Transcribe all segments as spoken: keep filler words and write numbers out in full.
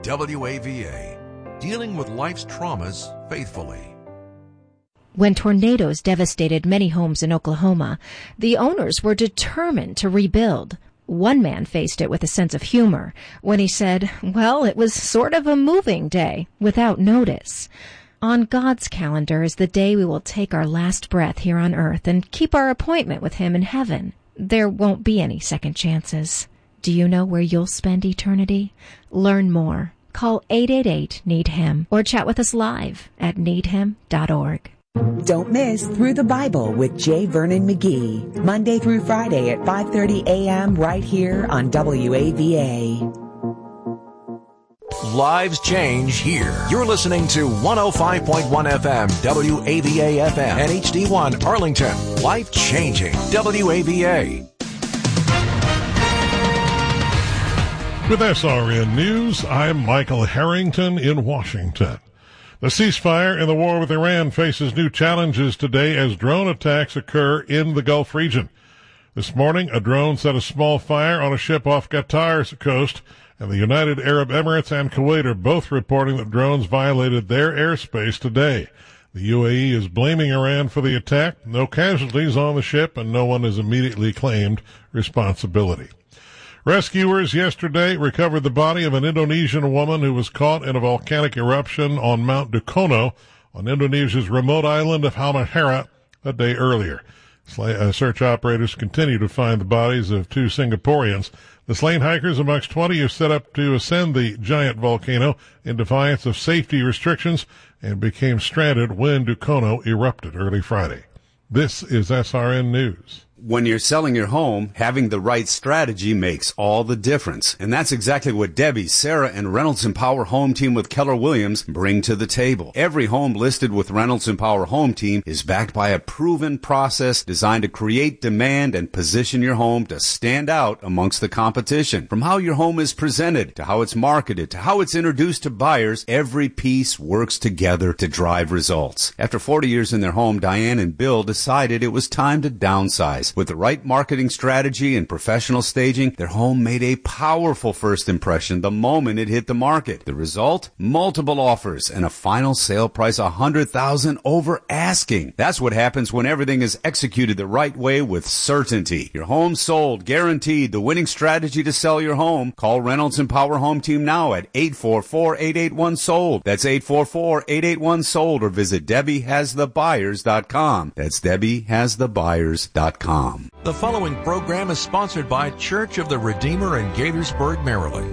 W A V A, dealing with life's traumas faithfully. When tornadoes devastated many homes in Oklahoma, the owners were determined to rebuild. One man faced it with a sense of humor when he said, well, it was sort of a moving day without notice. On God's calendar is the day we will take our last breath here on earth and keep our appointment with Him in heaven. There won't be any second chances. Do you know where you'll spend eternity? Learn more. Call eight eight eight, need him or chat with us live at need him dot org. Don't miss Through the Bible with J. Vernon McGee, Monday through Friday at five thirty a.m. right here on W A V A. Lives change here. You're listening to one oh five point one F M, W A V A F M, and H D one Arlington. Life changing W A V A. With S R N News, I'm Michael Harrington in Washington. The ceasefire in the war with Iran faces new challenges today as drone attacks occur in the Gulf region. This morning, a drone set a small fire on a ship off Qatar's coast, and the United Arab Emirates and Kuwait are both reporting that drones violated their airspace today. The U A E is blaming Iran for the attack. No casualties on the ship, and no one has immediately claimed responsibility. Rescuers yesterday recovered the body of an Indonesian woman who was caught in a volcanic eruption on Mount Dukono on Indonesia's remote island of Halmahera a day earlier. Search operators continue to find the bodies of two Singaporeans. The slain hikers, amongst twenty, have set up to ascend the giant volcano in defiance of safety restrictions and became stranded when Dukono erupted early Friday. This is S R N News. When you're selling your home, having the right strategy makes all the difference. And that's exactly what Debbie, Sarah, and Reynolds and Power Home Team with Keller Williams bring to the table. Every home listed with Reynolds and Power Home Team is backed by a proven process designed to create demand and position your home to stand out amongst the competition. From how your home is presented, to how it's marketed, to how it's introduced to buyers, every piece works together to drive results. After forty years in their home, Diane and Bill decided it was time to downsize. With the right marketing strategy and professional staging, their home made a powerful first impression the moment it hit the market. The result? Multiple offers and a final sale price one hundred thousand dollars over asking. That's what happens when everything is executed the right way with certainty. Your home sold, guaranteed. The winning strategy to sell your home. Call Reynolds and Power Home Team now at eight four four, eight eight one, sold. That's eight four four, eight eight one, sold, or visit Debbie Has The Buyers dot com. That's Debbie Has The Buyers dot com. The following program is sponsored by Church of the Redeemer in Gaithersburg, Maryland.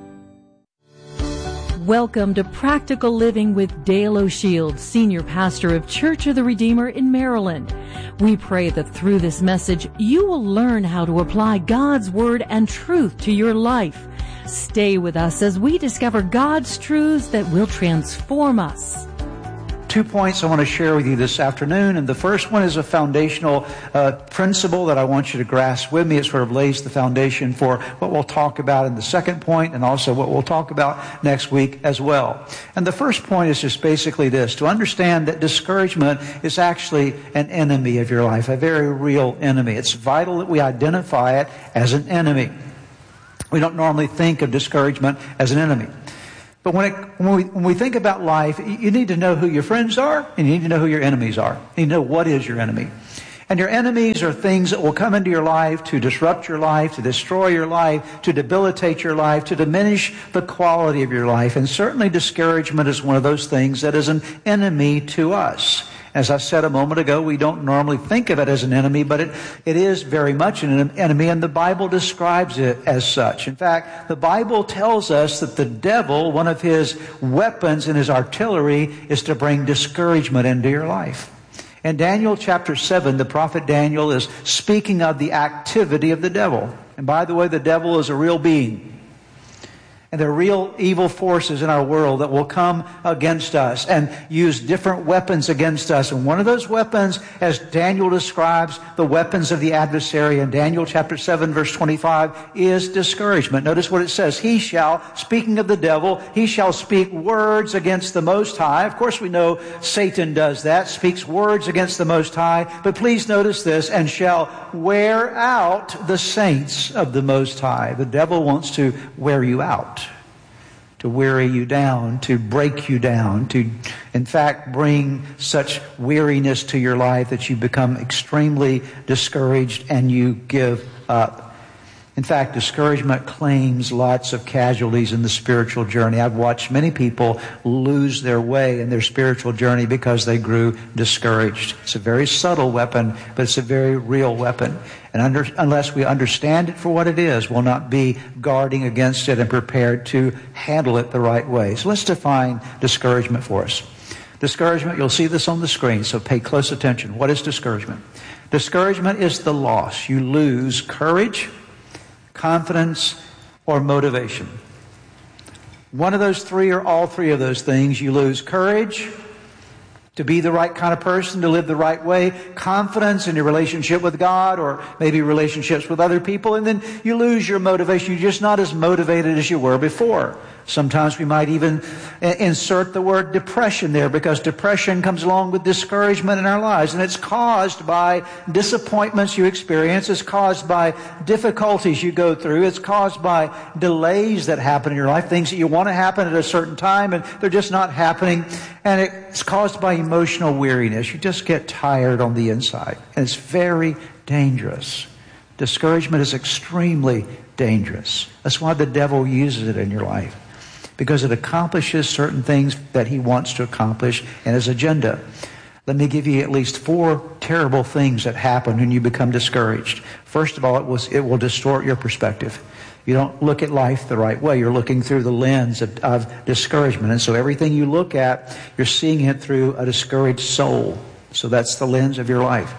Welcome to Practical Living with Dale O'Shields, Senior Pastor of Church of the Redeemer in Maryland. We pray that through this message, you will learn how to apply God's Word and truth to your life. Stay with us as we discover God's truths that will transform us. Two points I want to share with you this afternoon, and the first one is a foundational uh, principle that I want you to grasp with me. It sort of lays the foundation for what we'll talk about in the second point, and also what we'll talk about next week as well. And the first point is just basically this: to understand that discouragement is actually an enemy of your life, a very real enemy. It's vital that we identify it as an enemy. We don't normally think of discouragement as an enemy. But when, it, when, we, when we think about life, you need to know who your friends are, and you need to know who your enemies are. You need to know what is your enemy. And your enemies are things that will come into your life to disrupt your life, to destroy your life, to debilitate your life, to diminish the quality of your life. And certainly discouragement is one of those things that is an enemy to us. As I said a moment ago, we don't normally think of it as an enemy, but it, it is very much an enemy, and the Bible describes it as such. In fact, the Bible tells us that the devil, one of his weapons in his artillery, is to bring discouragement into your life. In Daniel chapter seven, the prophet Daniel is speaking of the activity of the devil. And by the way, the devil is a real being. And there are real evil forces in our world that will come against us and use different weapons against us. And one of those weapons, as Daniel describes the weapons of the adversary in Daniel chapter seven, verse twenty-five, is discouragement. Notice what it says. He shall, speaking of the devil, he shall speak words against the Most High. Of course, we know Satan does that, speaks words against the Most High. But please notice this, and shall wear out the saints of the Most High. The devil wants to wear you out, to weary you down, to break you down, to, in fact, bring such weariness to your life that you become extremely discouraged and you give up. In fact, discouragement claims lots of casualties in the spiritual journey. I've watched many people lose their way in their spiritual journey because they grew discouraged. It's a very subtle weapon, but it's a very real weapon. And under, unless we understand it for what it is, we'll not be guarding against it and prepared to handle it the right way. So let's define discouragement for us. Discouragement, you'll see this on the screen, so pay close attention. What is discouragement? Discouragement is the loss. You lose courage, confidence, or motivation. One of those three or all three of those things. You lose courage to be the right kind of person, to live the right way, confidence in your relationship with God or maybe relationships with other people, and then you lose your motivation. You're just not as motivated as you were before. Sometimes we might even insert the word depression there, because depression comes along with discouragement in our lives, and it's caused by disappointments you experience. It's caused by difficulties you go through. It's caused by delays that happen in your life, things that you want to happen at a certain time and they're just not happening. And it's caused by emotional weariness. You just get tired on the inside, and it's very dangerous. Discouragement is extremely dangerous. That's why the devil uses it in your life, because it accomplishes certain things that he wants to accomplish in his agenda. Let me give you at least four terrible things that happen when you become discouraged. First of all, it, was, it will distort your perspective. You don't look at life the right way. You're looking through the lens of, of discouragement. And so everything you look at, you're seeing it through a discouraged soul. So that's the lens of your life.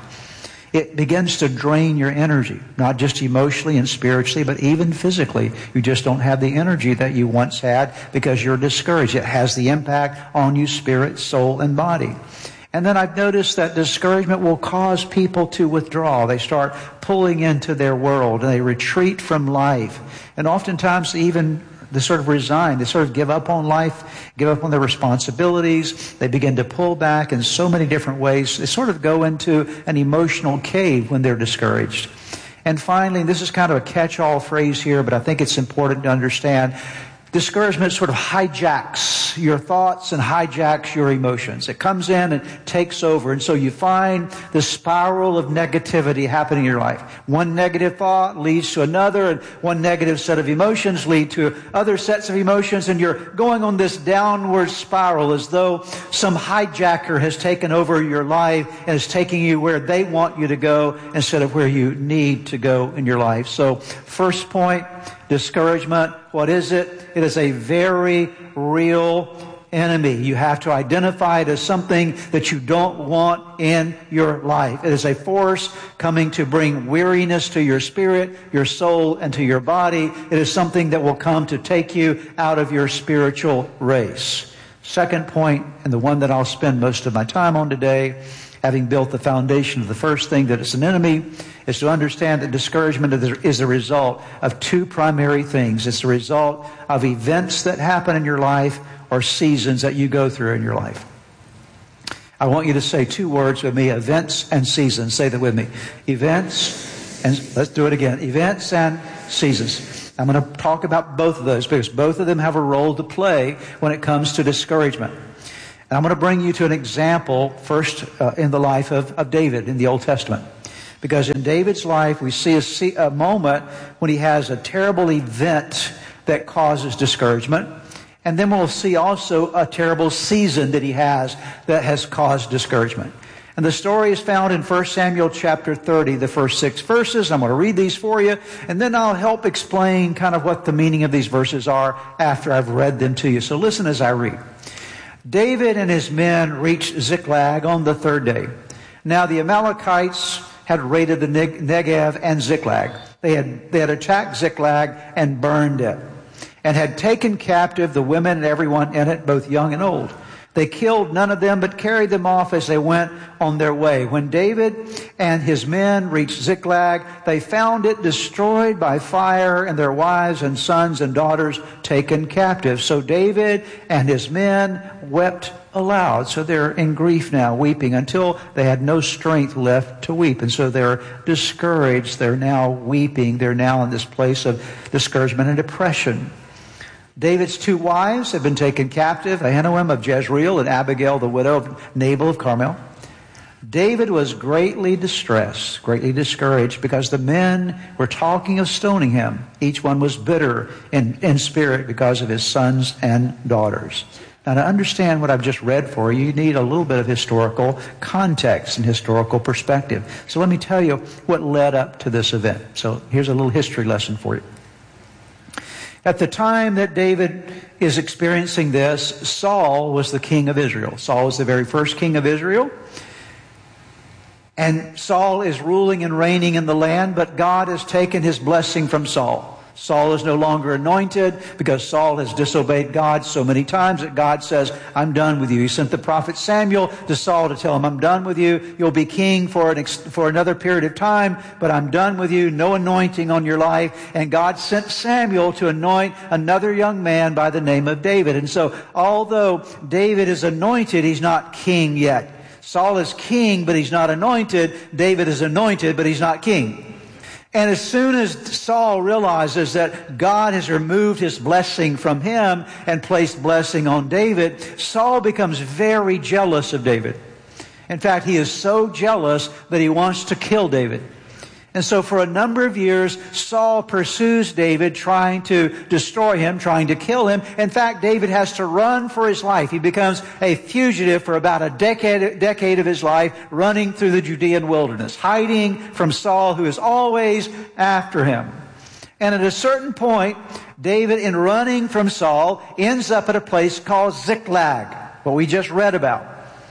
It begins to drain your energy, not just emotionally and spiritually, but even physically. You just don't have the energy that you once had because you're discouraged. It has the impact on you, spirit, soul, and body. And then I've noticed that discouragement will cause people to withdraw. They start pulling into their world, and they retreat from life. And oftentimes even they sort of resign. They sort of give up on life, give up on their responsibilities. They begin to pull back in so many different ways. They sort of go into an emotional cave when they're discouraged. And finally, this is kind of a catch-all phrase here, but I think it's important to understand, discouragement sort of hijacks your thoughts and hijacks your emotions. It comes in and takes over. And so you find the spiral of negativity happening in your life. One negative thought leads to another, and one negative set of emotions lead to other sets of emotions, and you're going on this downward spiral as though some hijacker has taken over your life and is taking you where they want you to go instead of where you need to go in your life. So first point, discouragement. What is it? It is a very real enemy. You have to identify it as something that you don't want in your life. It is a force coming to bring weariness to your spirit, your soul, and to your body. It is something that will come to take you out of your spiritual race. Second point, and the one that I'll spend most of my time on today, having built the foundation of the first thing that it's an enemy, is to understand that discouragement is a result of two primary things. It's a result of events that happen in your life or seasons that you go through in your life. I want you to say two words with me, events and seasons. Say that with me. Events, and let's do it again. Events and seasons. I'm going to talk about both of those because both of them have a role to play when it comes to discouragement. And I'm going to bring you to an example first uh, in the life of, of David in the Old Testament. Because in David's life, we see a, see a moment when he has a terrible event that causes discouragement. And then we'll see also a terrible season that he has that has caused discouragement. And the story is found in First Samuel chapter thirty, the first six verses. I'm going to read these for you, and then I'll help explain kind of what the meaning of these verses are after I've read them to you. So listen as I read. David and his men reached Ziklag on the third day. Now the Amalekites had raided the Negev and Ziklag. They had, they had attacked Ziklag and burned it, and had taken captive the women and everyone in it, both young and old. They killed none of them, but carried them off as they went on their way. When David and his men reached Ziklag, they found it destroyed by fire, and their wives and sons and daughters taken captive. So David and his men wept aloud. So they're in grief now, weeping, until they had no strength left to weep. And so they're discouraged. They're now weeping. They're now in this place of discouragement and depression. David's two wives had been taken captive, Ahinoam of Jezreel and Abigail, the widow of Nabal of Carmel. David was greatly distressed, greatly discouraged, because the men were talking of stoning him. Each one was bitter in, in spirit because of his sons and daughters. Now, to understand what I've just read for you, you need a little bit of historical context and historical perspective. So let me tell you what led up to this event. So here's a little history lesson for you. At the time that David is experiencing this, Saul was the king of Israel. Saul was the very first king of Israel. And Saul is ruling and reigning in the land, but God has taken his blessing from Saul. Saul is no longer anointed because Saul has disobeyed God so many times that God says, I'm done with you. He sent the prophet Samuel to Saul to tell him, I'm done with you. You'll be king for an ex- for another period of time, but I'm done with you. No anointing on your life. And God sent Samuel to anoint another young man by the name of David. And so, although David is anointed, he's not king yet. Saul is king, but he's not anointed. David is anointed, but he's not king. And as soon as Saul realizes that God has removed his blessing from him and placed blessing on David, Saul becomes very jealous of David. In fact, he is so jealous that he wants to kill David. And so for a number of years, Saul pursues David, trying to destroy him, trying to kill him. In fact, David has to run for his life. He becomes a fugitive for about a decade, decade of his life, running through the Judean wilderness, hiding from Saul, who is always after him. And at a certain point, David, in running from Saul, ends up at a place called Ziklag, what we just read about.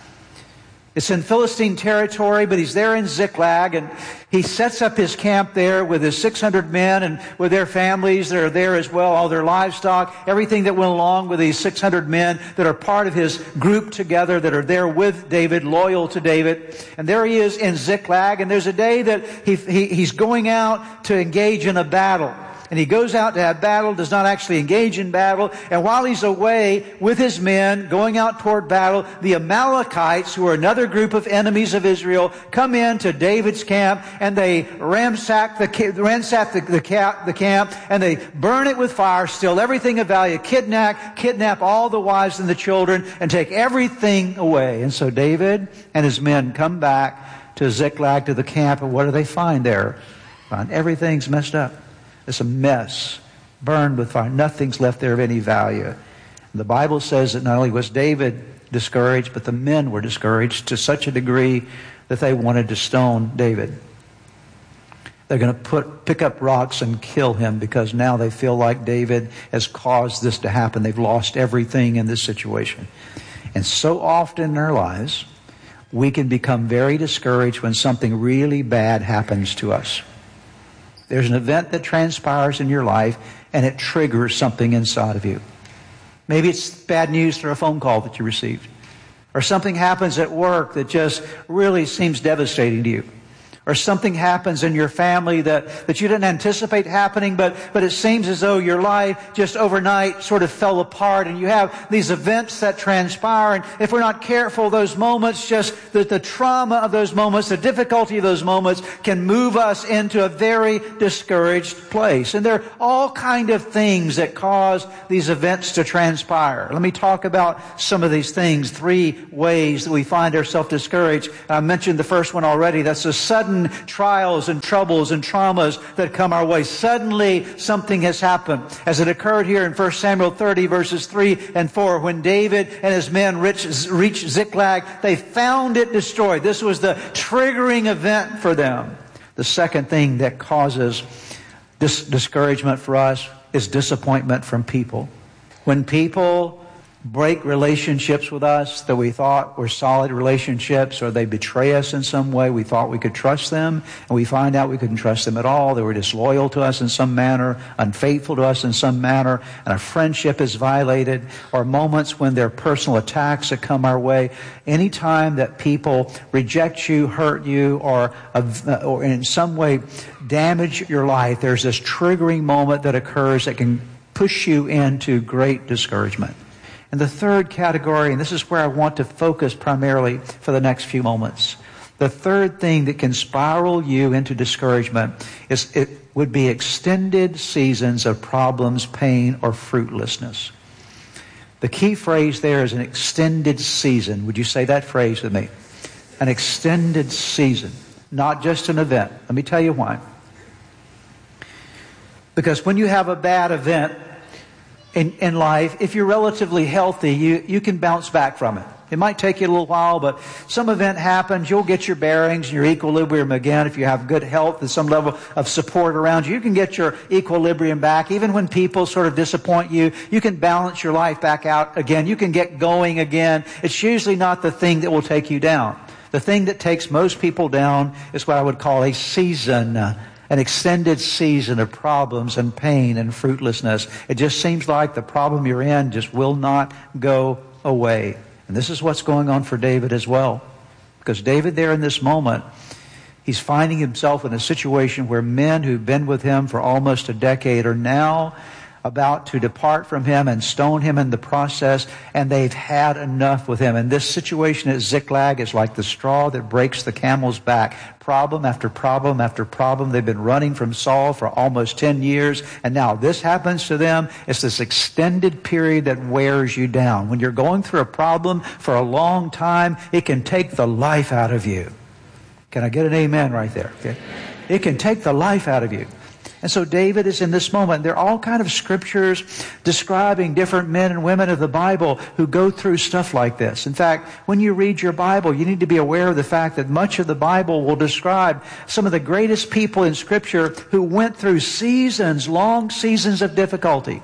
It's in Philistine territory, but he's there in Ziklag, and he sets up his camp there with his six hundred men and with their families that are there as well, all their livestock, everything that went along with these six hundred men that are part of his group together, that are there with David, loyal to David. And there he is in Ziklag, and there's a day that he, he he's going out to engage in a battle. And he goes out to have battle, does not actually engage in battle. And while he's away with his men, going out toward battle, the Amalekites, who are another group of enemies of Israel, come into David's camp, and they ransack the, ransack the, the, camp, the camp, and they burn it with fire, steal everything of value, kidnap, kidnap all the wives and the children, and take everything away. And so David and his men come back to Ziklag, to the camp, and what do they find there? Find everything's messed up. It's a mess, burned with fire. Nothing's left there of any value. And the Bible says that not only was David discouraged, but the men were discouraged to such a degree that they wanted to stone David. They're going to put pick up rocks and kill him because now they feel like David has caused this to happen. They've lost everything in this situation. And so often in our lives, we can become very discouraged when something really bad happens to us. There's an event that transpires in your life, and it triggers something inside of you. Maybe it's bad news through a phone call that you received. Or something happens at work that just really seems devastating to you. Or something happens in your family that, that you didn't anticipate happening, but, but it seems as though your life just overnight sort of fell apart, and you have these events that transpire, and if we're not careful, those moments, just the, the trauma of those moments, the difficulty of those moments can move us into a very discouraged place. And there are all kind of things that cause these events to transpire. Let me talk about some of these things, three ways that we find ourselves discouraged. I mentioned the first one already. That's the sudden trials and troubles and traumas that come our way. Suddenly something has happened, as it occurred here in First Samuel thirty verses three and four. When David and his men reached, reached Ziklag, they found it destroyed. This was the triggering event for them. The second thing that causes this discouragement for us is disappointment from people. When people break relationships with us that we thought were solid relationships, or they betray us in some way, we thought we could trust them, and we find out we couldn't trust them at all. They were disloyal to us in some manner, unfaithful to us in some manner, and a friendship is violated. Or moments when there are personal attacks that come our way. Anytime that people reject you, hurt you, or, uh, or in some way damage your life, there's this triggering moment that occurs that can push you into great discouragement. And the third category, and this is where I want to focus primarily for the next few moments. The third thing that can spiral you into discouragement is it would be extended seasons of problems, pain, or fruitlessness. The key phrase there is an extended season. Would you say that phrase with me? An extended season, not just an event. Let me tell you why. Because when you have a bad event in, in life, if you're relatively healthy, you, you can bounce back from it. It might take you a little while, but some event happens, you'll get your bearings and your equilibrium again. If you have good health and some level of support around you, you can get your equilibrium back. Even when people sort of disappoint you, you can balance your life back out again. You can get going again. It's usually not the thing that will take you down. The thing that takes most people down is what I would call a season, an extended season of problems and pain and fruitlessness. It just seems like the problem you're in just will not go away. And this is what's going on for David as well. Because David there in this moment, he's finding himself in a situation where men who've been with him for almost a decade are now about to depart from him and stone him in the process, and they've had enough with him. And this situation at Ziklag is like the straw that breaks the camel's back. Problem after problem after problem. They've been running from Saul for almost ten years, and now this happens to them. It's this extended period that wears you down. When you're going through a problem for a long time, it can take the life out of you. Can I get an amen right there? Okay? It can take the life out of you. And so David is in this moment. There are all kind of scriptures describing different men and women of the Bible who go through stuff like this. In fact, when you read your Bible, you need to be aware of the fact that much of the Bible will describe some of the greatest people in Scripture who went through seasons, long seasons of difficulty.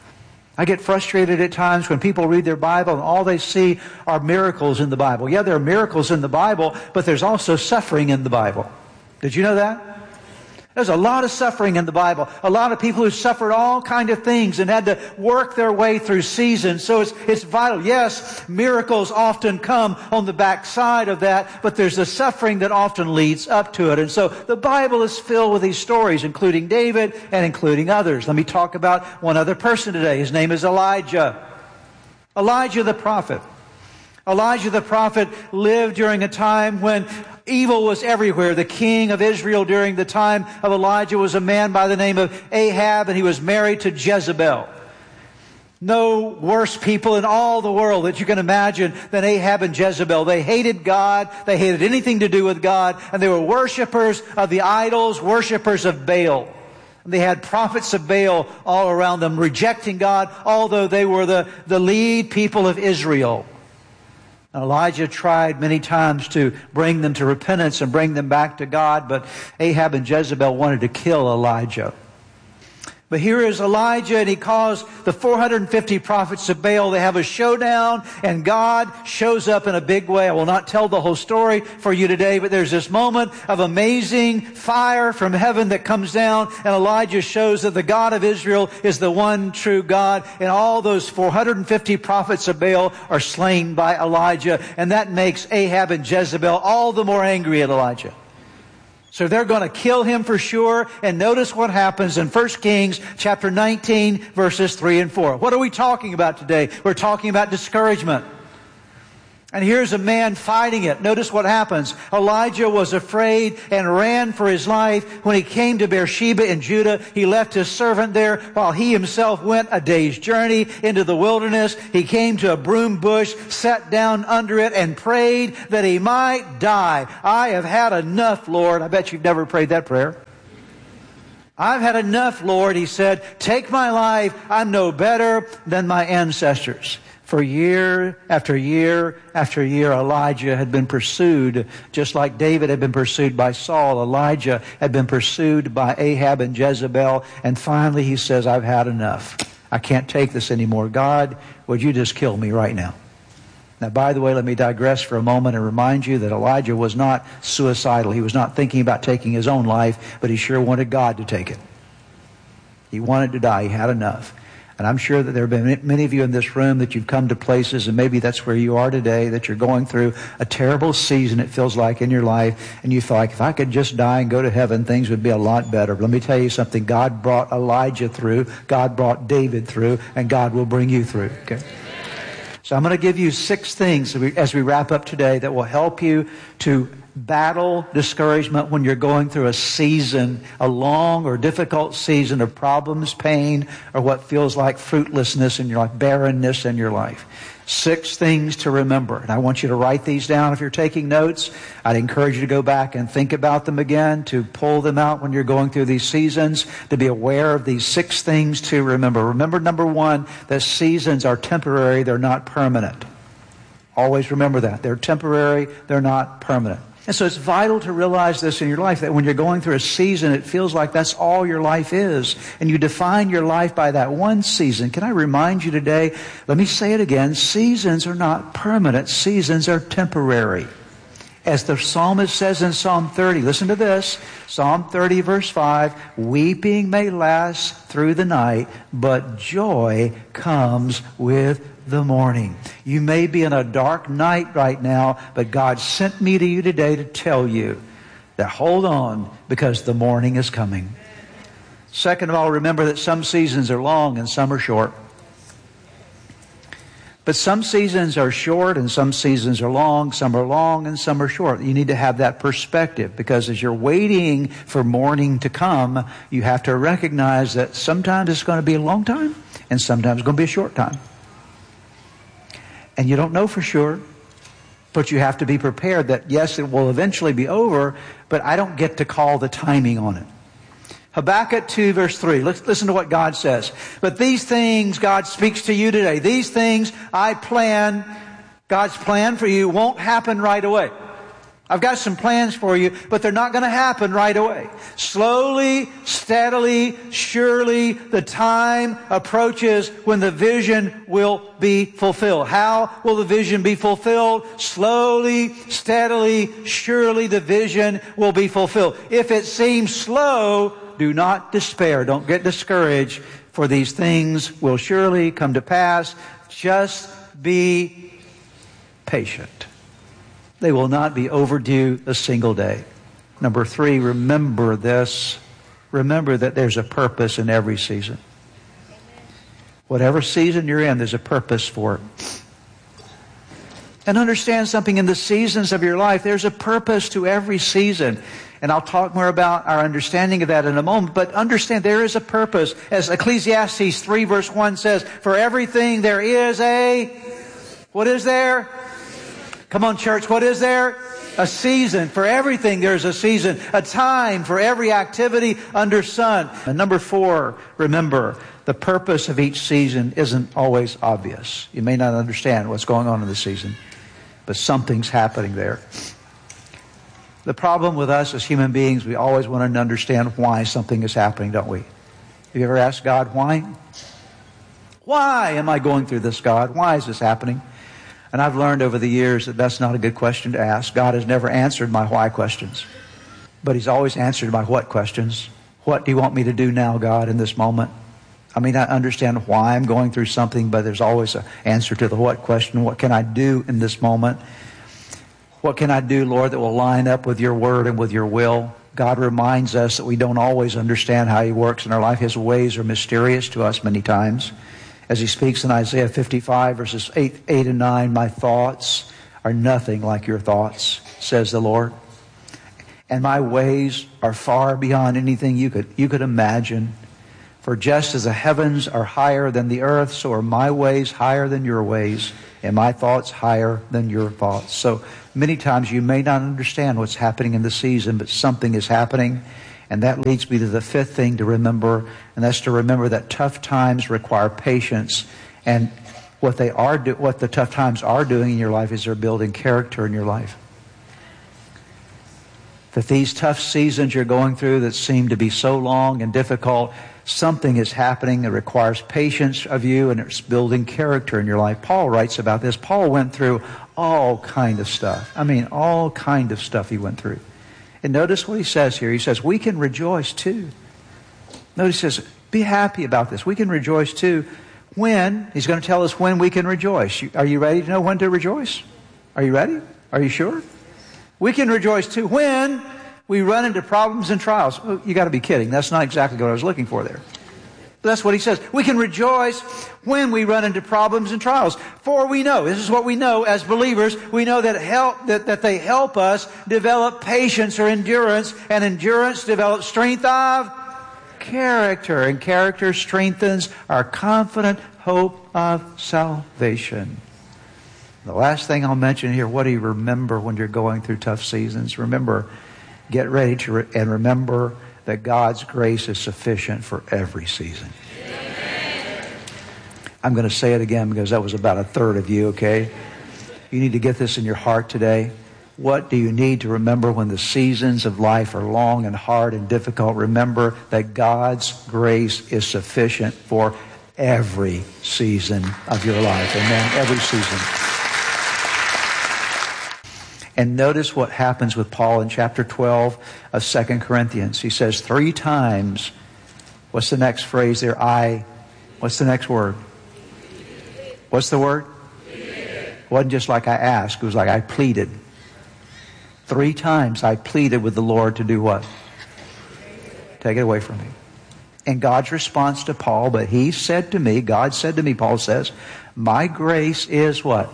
I get frustrated at times when people read their Bible and all they see are miracles in the Bible. Yeah, there are miracles in the Bible, but there's also suffering in the Bible. Did you know that? There's a lot of suffering in the Bible. A lot of people who suffered all kind of things and had to work their way through seasons. So it's, it's vital. Yes, miracles often come on the backside of that, but there's the suffering that often leads up to it. And so the Bible is filled with these stories, including David and including others. Let me talk about one other person today. His name is Elijah. Elijah the prophet. Elijah the prophet lived during a time when evil was everywhere. The king of Israel during the time of Elijah was a man by the name of Ahab, and he was married to Jezebel. No worse people in all the world that you can imagine than Ahab and Jezebel. They hated God. They hated anything to do with God. And they were worshipers of the idols, worshipers of Baal. They had prophets of Baal all around them, rejecting God, although they were the, the lead people of Israel. Elijah tried many times to bring them to repentance and bring them back to God, but Ahab and Jezebel wanted to kill Elijah. But here is Elijah, and he calls the four hundred fifty prophets of Baal. They have a showdown, and God shows up in a big way. I will not tell the whole story for you today, but there's this moment of amazing fire from heaven that comes down, and Elijah shows that the God of Israel is the one true God, and all those four hundred fifty prophets of Baal are slain by Elijah, and that makes Ahab and Jezebel all the more angry at Elijah. So they're going to kill him for sure. And notice what happens in First Kings chapter nineteen, verses three and four. What are we talking about today? We're talking about discouragement. And here's a man fighting it. Notice what happens. Elijah was afraid and ran for his life. When he came to Beersheba in Judah, he left his servant there while he himself went a day's journey into the wilderness. He came to a broom bush, sat down under it, and prayed that he might die. I have had enough, Lord. I bet you've never prayed that prayer. I've had enough, Lord, he said. Take my life. I'm no better than my ancestors. For year after year after year, Elijah had been pursued, just like David had been pursued by Saul. Elijah had been pursued by Ahab and Jezebel. And finally he says, I've had enough. I can't take this anymore. God, would you just kill me right now? Now, by the way, let me digress for a moment and remind you that Elijah was not suicidal. He was not thinking about taking his own life, but he sure wanted God to take it. He wanted to die. He had enough. And I'm sure that there have been many of you in this room that you've come to places, and maybe that's where you are today, that you're going through a terrible season, it feels like, in your life, and you feel like, if I could just die and go to heaven, things would be a lot better. But let me tell you something. God brought Elijah through, God brought David through, and God will bring you through. Okay? So I'm going to give you six things as we wrap up today that will help you to battle discouragement when you're going through a season, a long or difficult season of problems, pain, or what feels like fruitlessness in your life, barrenness in your life. Six things to remember. And I want you to write these down if you're taking notes. I'd encourage you to go back and think about them again, to pull them out when you're going through these seasons, to be aware of these six things to remember. Remember, number one, that seasons are temporary, they're not permanent. Always remember that. They're temporary, they're not permanent. And so it's vital to realize this in your life, that when you're going through a season, it feels like that's all your life is. And you define your life by that one season. Can I remind you today, let me say it again, seasons are not permanent. Seasons are temporary. As the psalmist says in Psalm thirty, listen to this, Psalm thirty verse five, weeping may last through the night, but joy comes with the morning. You may be in a dark night right now, but God sent me to you today to tell you that hold on, because the morning is coming. Second of all, remember that some seasons are long and some are short. But some seasons are short and some seasons are long. Some are long and some are short. You need to have that perspective, because as you're waiting for morning to come, you have to recognize that sometimes it's going to be a long time and sometimes it's going to be a short time. And you don't know for sure, but you have to be prepared that, yes, it will eventually be over, but I don't get to call the timing on it. Habakkuk two verse three, let's listen to what God says. But these things God speaks to you today. These things I plan, God's plan for you won't happen right away. I've got some plans for you, but they're not going to happen right away. Slowly, steadily, surely, the time approaches when the vision will be fulfilled. How will the vision be fulfilled? Slowly, steadily, surely the vision will be fulfilled. If it seems slow, do not despair. Don't get discouraged, for these things will surely come to pass. Just be patient. They will not be overdue a single day. Number three, remember this. Remember that there's a purpose in every season. Whatever season you're in, there's a purpose for it. And understand something, in the seasons of your life, there's a purpose to every season. And I'll talk more about our understanding of that in a moment. But understand, there is a purpose. As Ecclesiastes three verse one says, for everything there is a... What is there? Come on, church, what is there? A season. For everything there's a season. A time for every activity under sun. And number four, remember, the purpose of each season isn't always obvious. You may not understand what's going on in the season, but something's happening there. The problem with us as human beings, we always want to understand why something is happening, don't we? Have you ever asked God, why? Why am I going through this, God? Why is this happening? And I've learned over the years that that's not a good question to ask. God has never answered my why questions, but He's always answered my what questions. What do you want me to do now, God, in this moment? I mean, I understand why I'm going through something, but there's always an answer to the what question. What can I do in this moment? What can I do, Lord, that will line up with your word and with your will? God reminds us that we don't always understand how He works in our life. His ways are mysterious to us many times. As He speaks in Isaiah fifty-five, verses eight, eight and nine, my thoughts are nothing like your thoughts, says the Lord. And my ways are far beyond anything you could, you could imagine. For just as the heavens are higher than the earth, so are my ways higher than your ways, and my thoughts higher than your thoughts. So many times you may not understand what's happening in the season, but something is happening. And that leads me to the fifth thing to remember, and that's to remember that tough times require patience. And what they are do, what the tough times are doing in your life is they're building character in your life. That these tough seasons you're going through that seem to be so long and difficult, something is happening that requires patience of you, and it's building character in your life. Paul writes about this. Paul went through all kind of stuff. I mean, all kind of stuff he went through. And notice what he says here. He says, we can rejoice too. Notice he says, be happy about this. We can rejoice too. When? He's going to tell us when we can rejoice. Are you ready to know when to rejoice? Are you ready? Are you sure? We can rejoice too when we run into problems and trials. Oh, you got to be kidding. That's not exactly what I was looking for there. That's what he says. We can rejoice when we run into problems and trials. For we know, this is what we know as believers, we know that help that, that they help us develop patience or endurance, and endurance develops strength of character, and character strengthens our confident hope of salvation. The last thing I'll mention here, what do you remember when you're going through tough seasons? Remember, get ready to re- and remember that God's grace is sufficient for every season. Amen. I'm going to say it again because that was about a third of you, okay? You need to get this in your heart today. What do you need to remember when the seasons of life are long and hard and difficult? Remember that God's grace is sufficient for every season of your life. Amen. Every season. And notice what happens with Paul in chapter twelve of Second Corinthians. He says three times, what's the next phrase there? I, what's the next word? What's the word? It wasn't just like I asked, it was like I pleaded. Three times I pleaded with the Lord to do what? Take it away from me. And God's response to Paul, but he said to me, God said to me, Paul says, my grace is what?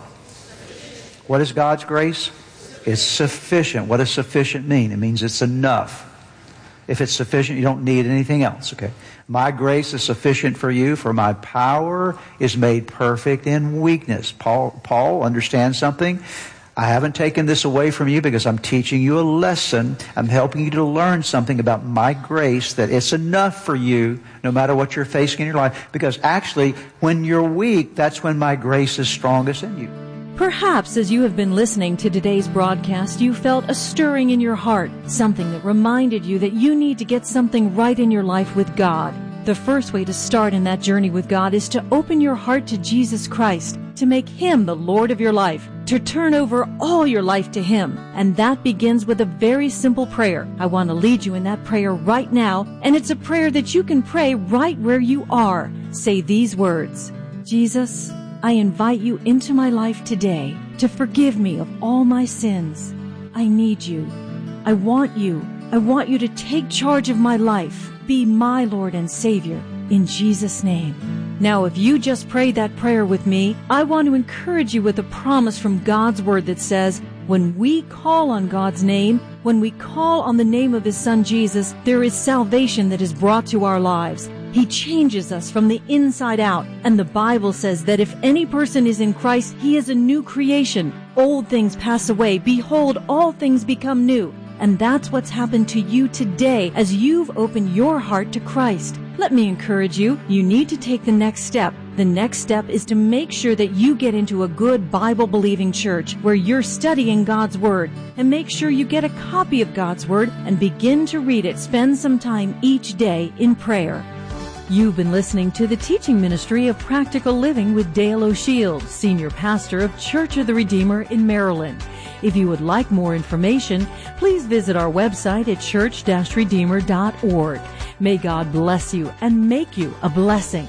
What is God's grace? It's sufficient. What does sufficient mean? It means it's enough. If it's sufficient, you don't need anything else, okay? My grace is sufficient for you, for my power is made perfect in weakness. Paul, Paul understands something. I haven't taken this away from you because I'm teaching you a lesson. I'm helping you to learn something about my grace, that it's enough for you no matter what you're facing in your life. Because actually, when you're weak, that's when my grace is strongest in you. Perhaps as you have been listening to today's broadcast, you felt a stirring in your heart, something that reminded you that you need to get something right in your life with God. The first way to start in that journey with God is to open your heart to Jesus Christ, to make Him the Lord of your life, to turn over all your life to Him. And that begins with a very simple prayer. I want to lead you in that prayer right now, and it's a prayer that you can pray right where you are. Say these words: Jesus, I invite you into my life today to forgive me of all my sins. I need you. I want you. I want you to take charge of my life. Be my Lord and Savior. In Jesus' name. Now, if you just prayed that prayer with me, I want to encourage you with a promise from God's Word that says, when we call on God's name, when we call on the name of His Son Jesus, there is salvation that is brought to our lives. He changes us from the inside out. And the Bible says that if any person is in Christ, he is a new creation. Old things pass away. Behold, all things become new. And that's what's happened to you today as you've opened your heart to Christ. Let me encourage you, you need to take the next step. The next step is to make sure that you get into a good Bible-believing church where you're studying God's Word. And make sure you get a copy of God's Word and begin to read it. Spend some time each day in prayer. You've been listening to the teaching ministry of Practical Living with Dale O'Shields, Senior Pastor of Church of the Redeemer in Maryland. If you would like more information, please visit our website at church dash redeemer dot org. May God bless you and make you a blessing.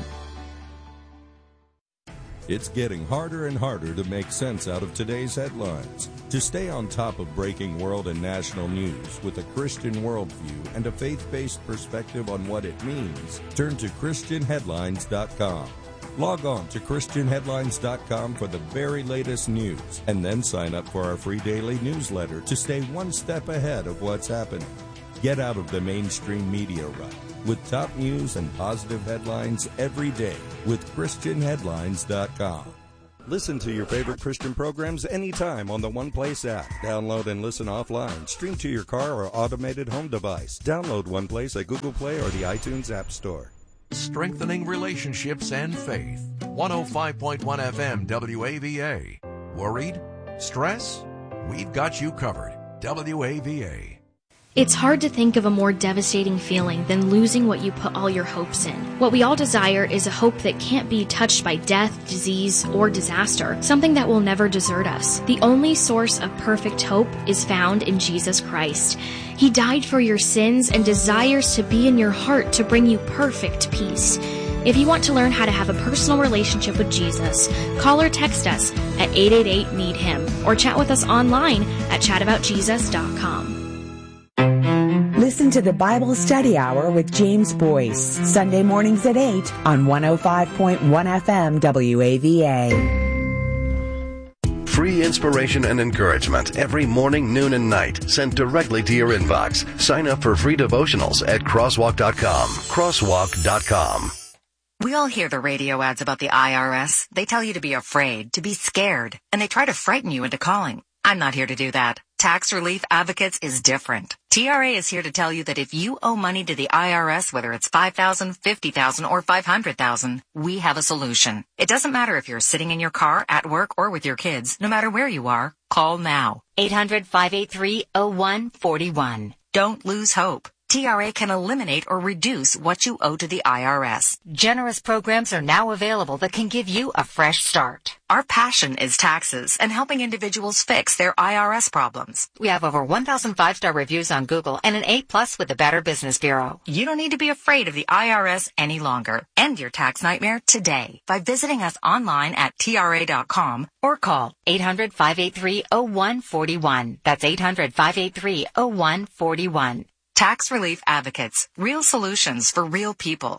It's getting harder and harder to make sense out of today's headlines. To stay on top of breaking world and national news with a Christian worldview and a faith-based perspective on what it means, turn to Christian Headlines dot com. Log on to Christian Headlines dot com for the very latest news, and then sign up for our free daily newsletter to stay one step ahead of what's happening. Get out of the mainstream media rut with top news and positive headlines every day with Christian Headlines dot com. Listen to your favorite Christian programs anytime on the One Place app. Download and listen offline. Stream to your car or automated home device. Download One Place at Google Play or the iTunes App Store. Strengthening relationships and faith. one oh five point one F M W A V A. Worried? Stress? We've got you covered. W A V A. It's hard to think of a more devastating feeling than losing what you put all your hopes in. What we all desire is a hope that can't be touched by death, disease, or disaster, something that will never desert us. The only source of perfect hope is found in Jesus Christ. He died for your sins and desires to be in your heart to bring you perfect peace. If you want to learn how to have a personal relationship with Jesus, call or text us at eight eight eight, need him or chat with us online at chat about jesus dot com. Listen to the Bible Study Hour with James Boyce, Sunday mornings at eight on one oh five point one F M W A V A. Free inspiration and encouragement every morning, noon, and night sent directly to your inbox. Sign up for free devotionals at crosswalk dot com. crosswalk dot com. We all hear the radio ads about the I R S. They tell you to be afraid, to be scared, and they try to frighten you into calling. I'm not here to do that. Tax Relief Advocates is different. T R A is here to tell you that if you owe money to the I R S, whether it's five thousand dollars, fifty thousand dollars, or five hundred thousand dollars, we have a solution. It doesn't matter if you're sitting in your car, at work, or with your kids. No matter where you are, call now. eight hundred, five eight three, oh one four one. Don't lose hope. T R A can eliminate or reduce what you owe to the I R S. Generous programs are now available that can give you a fresh start. Our passion is taxes and helping individuals fix their I R S problems. We have over one thousand five-star reviews on Google and an A plus with the Better Business Bureau. You don't need to be afraid of the I R S any longer. End your tax nightmare today by visiting us online at T R A dot com or call eight hundred, five eight three, oh one four one. That's eight hundred, five eight three, oh one four one. Tax Relief Advocates. Real solutions for real people.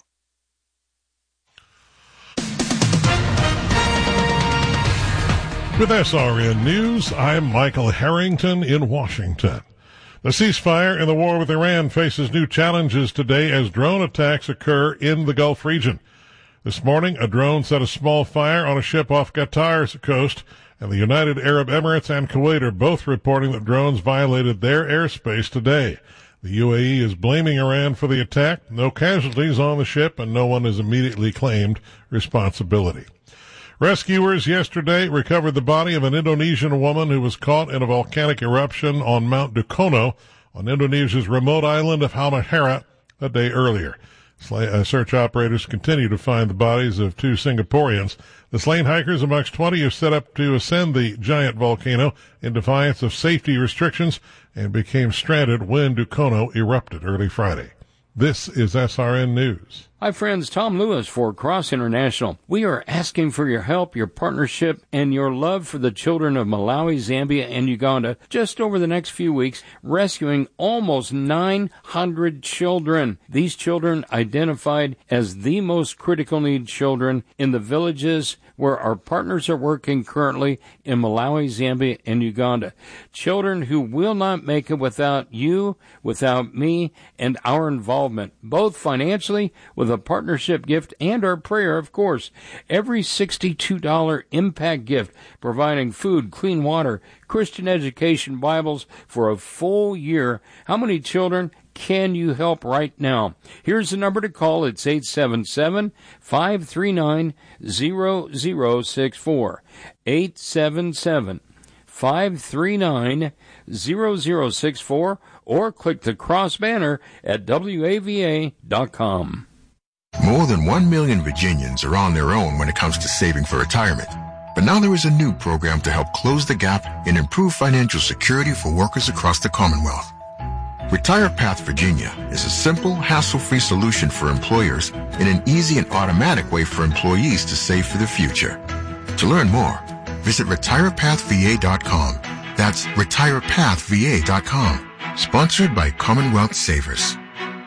With S R N News, I'm Michael Harrington in Washington. The ceasefire in the war with Iran faces new challenges today as drone attacks occur in the Gulf region. This morning, a drone set a small fire on a ship off Qatar's coast, and the United Arab Emirates and Kuwait are both reporting that drones violated their airspace today. The U A E is blaming Iran for the attack. No casualties on the ship, and no one has immediately claimed responsibility. Rescuers yesterday recovered the body of an Indonesian woman who was caught in a volcanic eruption on Mount Dukono on Indonesia's remote island of Halmahera a day earlier. Search operators continue to find the bodies of two Singaporeans. The slain hikers amongst twenty have set up to ascend the giant volcano in defiance of safety restrictions and became stranded when Dukono erupted early Friday. This is S R N News. Hi friends, Tom Lewis for Cross International. We are asking for your help, your partnership, and your love for the children of Malawi, Zambia, and Uganda just over the next few weeks, rescuing almost nine hundred children. These children identified as the most critical need children in the villages where our partners are working currently in Malawi, Zambia, and Uganda. Children who will not make it without you, without me, and our involvement, both financially with a partnership gift and our prayer, of course. Every sixty-two dollars impact gift, providing food, clean water, Christian education, Bibles for a full year. How many children can you help right now? Here's the number to call. It's eight seven seven, five three nine, zero zero six four. eight seven seven, five three nine, zero zero six four, or click the cross banner at W A V A dot com. More than one million Virginians are on their own when it comes to saving for retirement. But now there is a new program to help close the gap and improve financial security for workers across the Commonwealth. Retire Path Virginia is a simple, hassle-free solution for employers and an easy and automatic way for employees to save for the future. To learn more, visit retire path V A dot com. That's retire path V A dot com. Sponsored by Commonwealth Savers.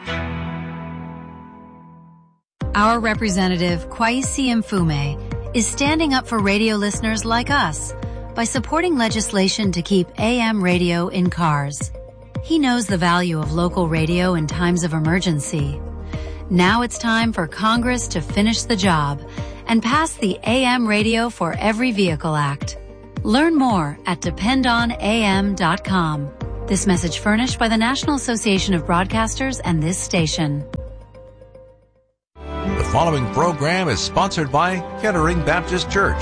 Our representative, Kwesi Mfume, is standing up for radio listeners like us by supporting legislation to keep A M radio in cars. He knows the value of local radio in times of emergency. Now it's time for Congress to finish the job and pass the A M Radio for Every Vehicle Act. Learn more at depend on A M dot com. This message furnished by the National Association of Broadcasters and this station. The following program is sponsored by Kettering Baptist Church.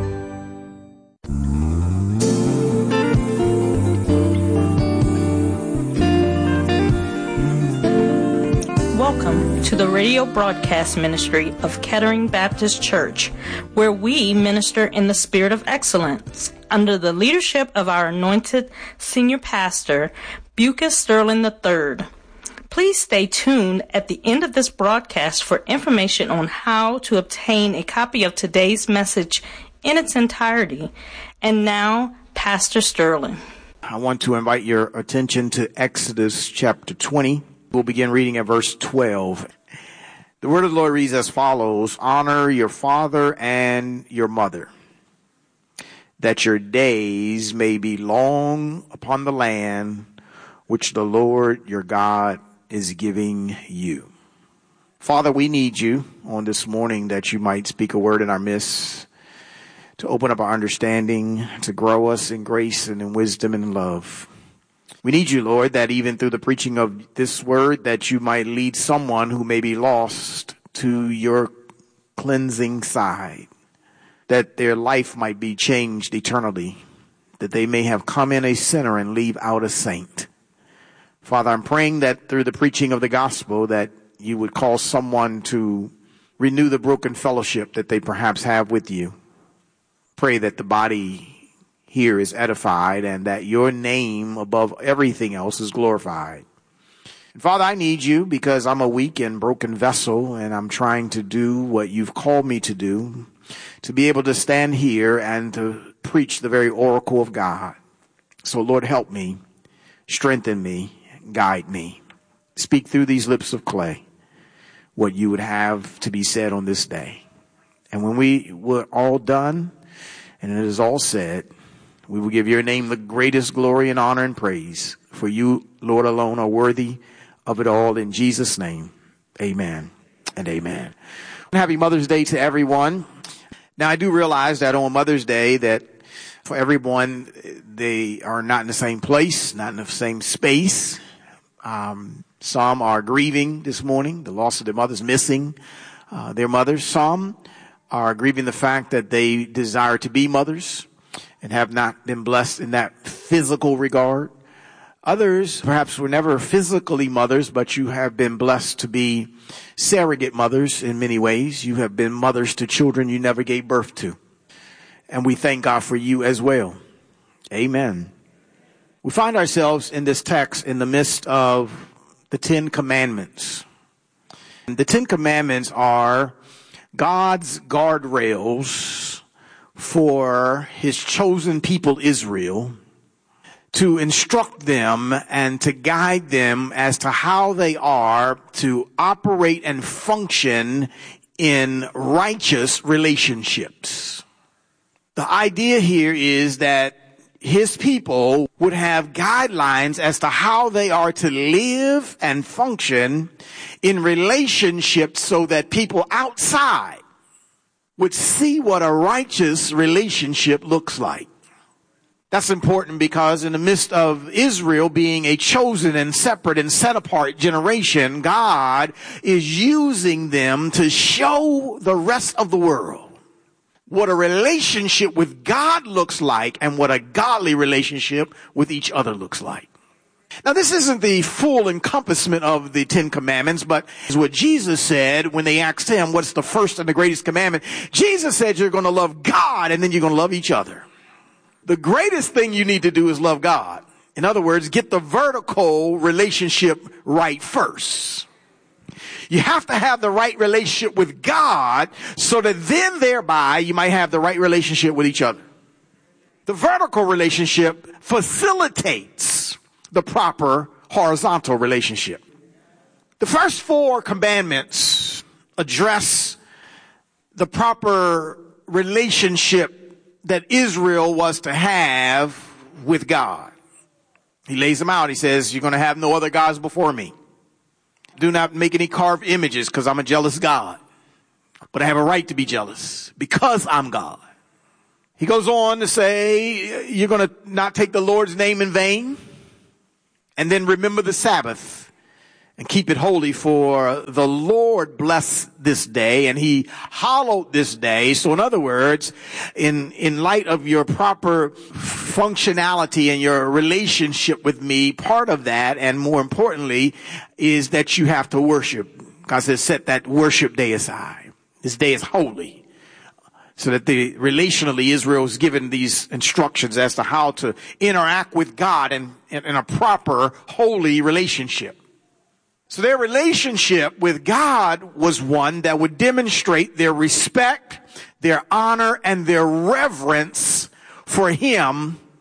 Welcome to the radio broadcast ministry of Kettering Baptist Church, where we minister in the spirit of excellence under the leadership of our anointed senior pastor, Bucas Sterling the third. Please stay tuned at the end of this broadcast for information on how to obtain a copy of today's message in its entirety. And now, Pastor Sterling. I want to invite your attention to Exodus chapter twenty. We'll begin reading at verse twelve. The word of the Lord reads as follows: Honor your father and your mother, that your days may be long upon the land which the Lord your God is giving you. Father, we need you on this morning that you might speak a word in our midst, to open up our understanding, to grow us in grace and in wisdom and in love. We need you, Lord, that even through the preaching of this word, that you might lead someone who may be lost to your cleansing side, that their life might be changed eternally, that they may have come in a sinner and leave out a saint. Father, I'm praying that through the preaching of the gospel, that you would cause someone to renew the broken fellowship that they perhaps have with you. Pray that the body here is edified and that your name above everything else is glorified. And Father, I need you because I'm a weak and broken vessel, and I'm trying to do what you've called me to do, to be able to stand here and to preach the very oracle of God. So Lord, help me, strengthen me, guide me. Speak through these lips of clay what you would have to be said on this day. And when we were all done and it is all said, we will give your name the greatest glory and honor and praise. For you, Lord, alone are worthy of it all. In Jesus' name, amen and amen. Happy Mother's Day to everyone. Now, I do realize that on Mother's Day that for everyone, they are not in the same place, not in the same space. Um, some are grieving this morning, the loss of their mothers, missing uh, their mothers. Some are grieving the fact that they desire to be mothers and have not been blessed in that physical regard. Others perhaps were never physically mothers, but you have been blessed to be surrogate mothers in many ways. You have been mothers to children you never gave birth to. And we thank God for you as well. Amen. We find ourselves in this text in the midst of the Ten Commandments. And the Ten Commandments are God's guardrails for his chosen people Israel, to instruct them and to guide them as to how they are to operate and function in righteous relationships. The idea here is that his people would have guidelines as to how they are to live and function in relationships so that people outside would see what a righteous relationship looks like. That's important because in the midst of Israel being a chosen and separate and set apart generation, God is using them to show the rest of the world what a relationship with God looks like and what a godly relationship with each other looks like. Now, this isn't the full encompassment of the Ten Commandments, but is what Jesus said when they asked him, what's the first and the greatest commandment? Jesus said you're going to love God and then you're going to love each other. The greatest thing you need to do is love God. In other words, get the vertical relationship right first. You have to have the right relationship with God so that then thereby you might have the right relationship with each other. The vertical relationship facilitates the proper horizontal relationship. The first four commandments address the proper relationship that Israel was to have with God. He lays them out. He says, you're going to have no other gods before me. Do not make any carved images because I'm a jealous God. But I have a right to be jealous because I'm God. He goes on to say, you're going to not take the Lord's name in vain. And then remember the Sabbath and keep it holy, for the Lord blessed this day and he hallowed this day. So in other words, in, in light of your proper functionality and your relationship with me, part of that, and more importantly, is that you have to worship. God says, set that worship day aside. This day is holy. So that the relationally Israel is given these instructions as to how to interact with God in, in, in a proper, holy relationship. So their relationship with God was one that would demonstrate their respect, their honor, and their reverence for him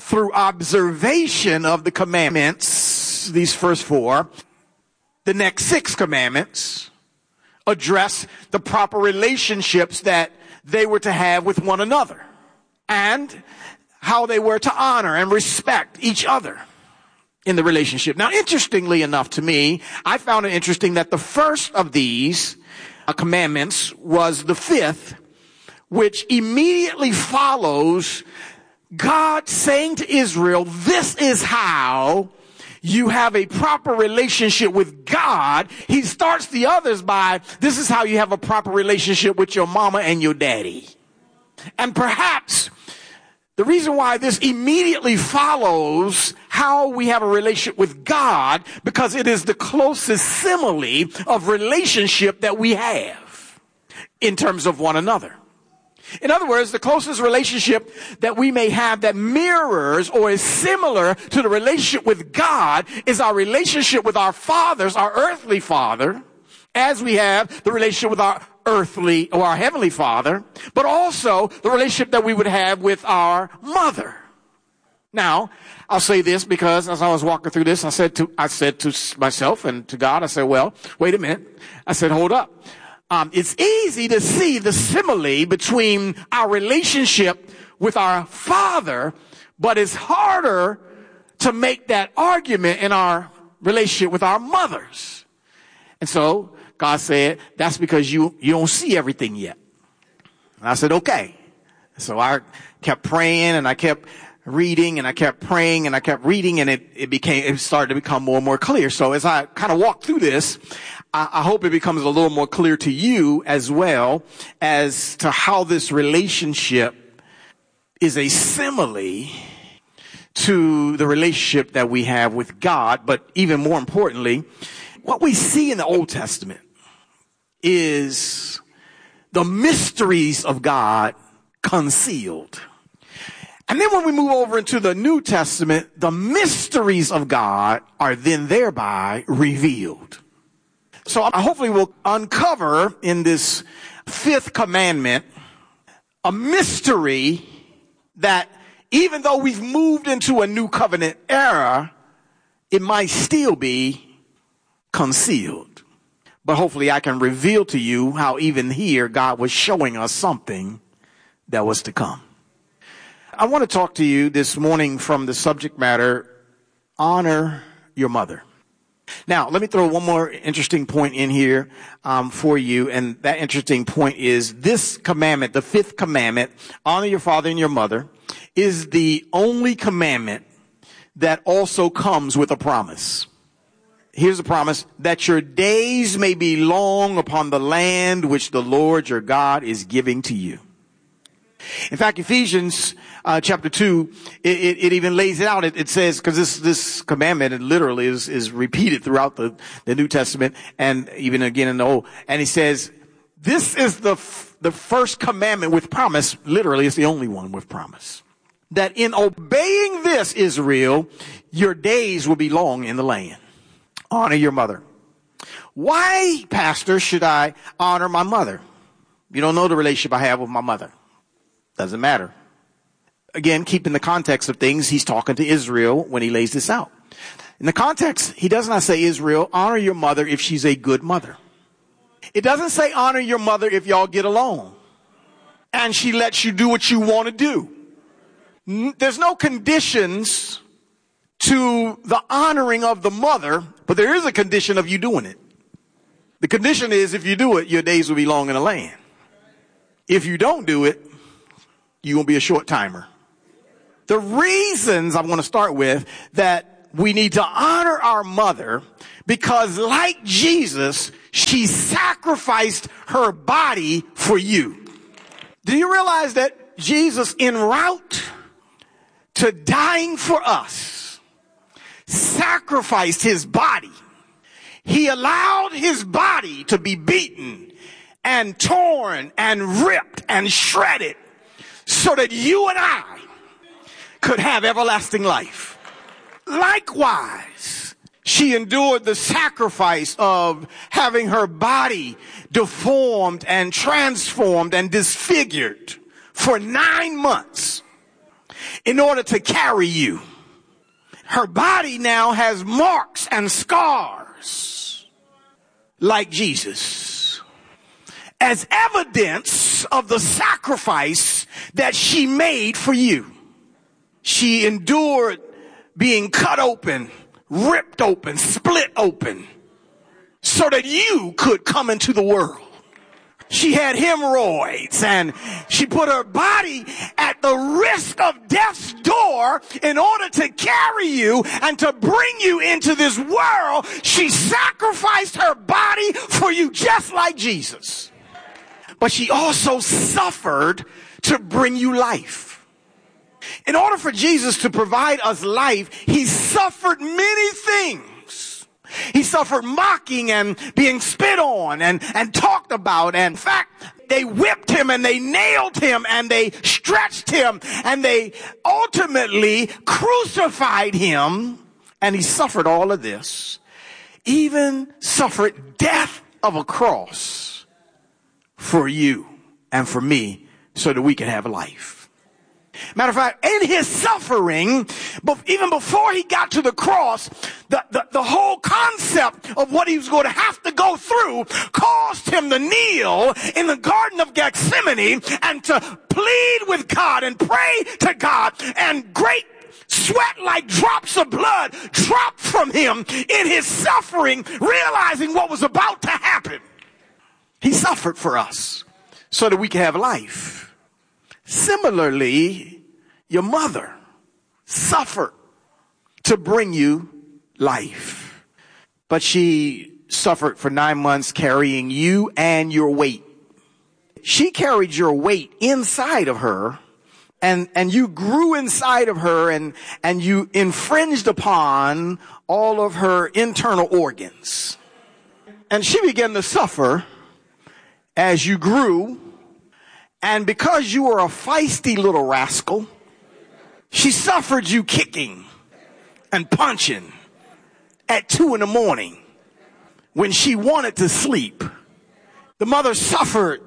through observation of the commandments, these first four, the next six commandments address the proper relationships that they were to have with one another and how they were to honor and respect each other in the relationship. Now, interestingly enough to me, I found it interesting that the first of these uh, commandments was the fifth, which immediately follows God saying to Israel, this is how you have a proper relationship with God. He starts the others by, this is how you have a proper relationship with your mama and your daddy. And perhaps the reason why this immediately follows how we have a relationship with God, because it is the closest simile of relationship that we have in terms of one another. In other words, the closest relationship that we may have that mirrors or is similar to the relationship with God is our relationship with our fathers, our earthly father, as we have the relationship with our earthly or our heavenly father, but also the relationship that we would have with our mother. Now, I'll say this because as I was walking through this, I said to, I said to myself and to God, I said, well, wait a minute. I said, hold up. Um, it's easy to see the simile between our relationship with our father, but it's harder to make that argument in our relationship with our mothers. And so God said, that's because you, you don't see everything yet. And I said, okay. So I kept praying and I kept reading and I kept praying and I kept reading and it, it became, it started to become more and more clear. So as I kind of walked through this, I, I hope it becomes a little more clear to you as well as to how this relationship is a simile to the relationship that we have with God. But even more importantly, what we see in the Old Testament is the mysteries of God concealed. And then when we move over into the New Testament, the mysteries of God are then thereby revealed. So I hopefully we'll uncover in this fifth commandment a mystery that even though we've moved into a new covenant era, it might still be concealed. But hopefully I can reveal to you how even here God was showing us something that was to come. I want to talk to you this morning from the subject matter, honor your mother. Now, let me throw one more interesting point in here um, for you. And that interesting point is this commandment, the fifth commandment, honor your father and your mother, is the only commandment that also comes with a promise. Here's a promise, that your days may be long upon the land which the Lord your God is giving to you. In fact, Ephesians uh, chapter two, it, it, it even lays it out. It, it says, because this this commandment, it literally is is repeated throughout the, the New Testament and even again in the Old. And he says, this is the f- the first commandment with promise. Literally, it's the only one with promise. That in obeying this, Israel, your days will be long in the land. Honor your mother. Why, Pastor, should I honor my mother? You don't know the relationship I have with my mother. Doesn't matter. Again, keep in the context of things, he's talking to Israel when he lays this out. In the context, he does not say, Israel, honor your mother if she's a good mother. It doesn't say honor your mother if y'all get along and she lets you do what you want to do. There's no conditions to the honoring of the mother, but there is a condition of you doing it. The condition is if you do it, your days will be long in the land. If you don't do it, you're going to be a short timer. The reasons I'm going to start with that we need to honor our mother, because like Jesus, she sacrificed her body for you. Do you realize that Jesus, en route to dying for us, sacrificed his body? He allowed his body to be beaten and torn and ripped and shredded so that you and I could have everlasting life. Likewise, she endured the sacrifice of having her body deformed and transformed and disfigured for nine months in order to carry you. Her body now has marks and scars like Jesus, as evidence of the sacrifice that she made for you. She endured being cut open, ripped open, split open, so that you could come into the world. She had hemorrhoids, and she put her body at the risk of death's door in order to carry you and to bring you into this world. She sacrificed her body for you, just like Jesus. But she also suffered to bring you life. In order for Jesus to provide us life, he suffered many things. He suffered mocking and being spit on and, and talked about. And in fact, they whipped him and they nailed him and they stretched him and they ultimately crucified him. And he suffered all of this, even suffered death of a cross for you and for me so that we can have life. Matter of fact, in his suffering, even before he got to the cross, the, the, the whole concept of what he was going to have to go through caused him to kneel in the Garden of Gethsemane and to plead with God and pray to God, and great sweat like drops of blood dropped from him in his suffering, realizing what was about to happen. He suffered for us so that we can have life. Similarly, your mother suffered to bring you life, but she suffered for nine months carrying you and your weight. She carried your weight inside of her, and, and you grew inside of her, and, and you infringed upon all of her internal organs. And she began to suffer as you grew. And because you were a feisty little rascal, she suffered you kicking and punching at two in the morning when she wanted to sleep. The mother suffered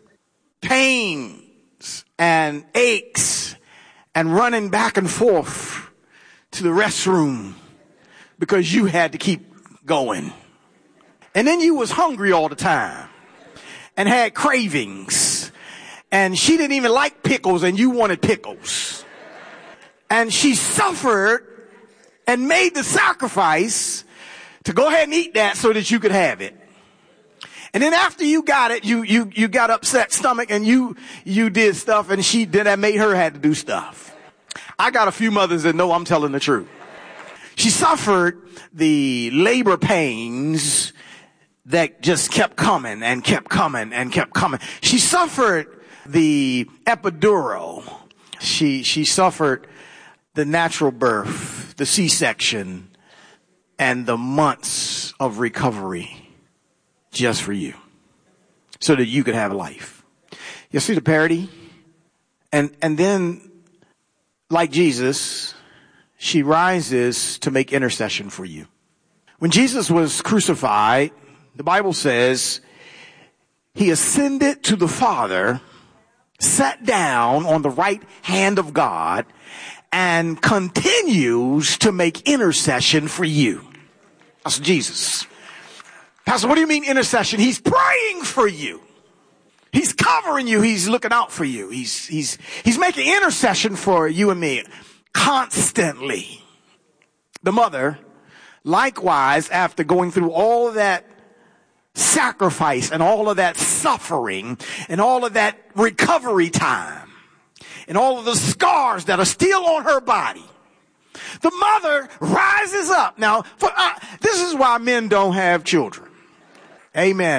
pains and aches and running back and forth to the restroom because you had to keep going. And then you was hungry all the time and had cravings. And she didn't even like pickles, and you wanted pickles. And she suffered and made the sacrifice to go ahead and eat that so that you could have it. And then after you got it, you, you, you got upset stomach and you, you did stuff, and she did that made her had to do stuff. I got a few mothers that know I'm telling the truth. She suffered the labor pains that just kept coming and kept coming and kept coming. She suffered the epidural. She, she suffered the natural birth, the C-section, and the months of recovery just for you so that you could have life. You see the parody? And, and then, like Jesus, she rises to make intercession for you. When Jesus was crucified, the Bible says he ascended to the Father, sat down on the right hand of God, and continues to make intercession for you. That's Jesus. Pastor, what do you mean intercession? He's praying for you. He's covering you. He's looking out for you. He's, he's, he's making intercession for you and me constantly. The mother, likewise, after going through all of that sacrifice and all of that suffering and all of that recovery time and all of the scars that are still on her body, the mother rises up. Now, for, uh, this is why men don't have children. Amen.